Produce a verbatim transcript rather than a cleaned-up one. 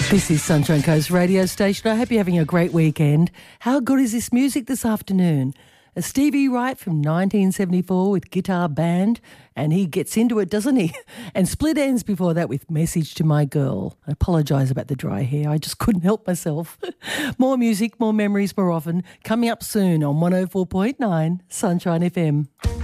This is Sunshine Coast radio station. I hope you're having a great weekend. How good is this music this afternoon? A Stevie Wright from nineteen seventy-four with Guitar Band, and he gets into it, doesn't he? And Split Ends before that with Message to My Girl. I apologise about the dry hair. I just couldn't help myself. More music, more memories, more often. Coming up soon on one oh four point nine Sunshine F M.